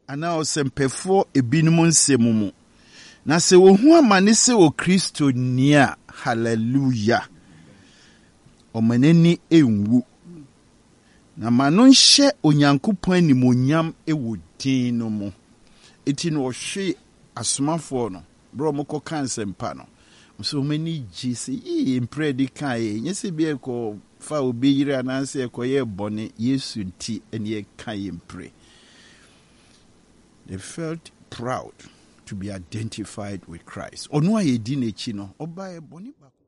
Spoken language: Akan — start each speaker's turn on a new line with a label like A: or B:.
A: ana osempefo ebinom nsemu mu na se wo hu amane se wo Kristo ni a hallelujah omaneni enwu na mano nhye onyankopɔn animonyam ewo din no mu eti no hwe asomafo no bro moko kansempa no so many gise impredi kai nyese bi eko fa obi yire ananse eko ye bone Yesu nti ene ye kai impre. They felt proud to be identified with Christ. Onu aye di n'echi no oba e bone ba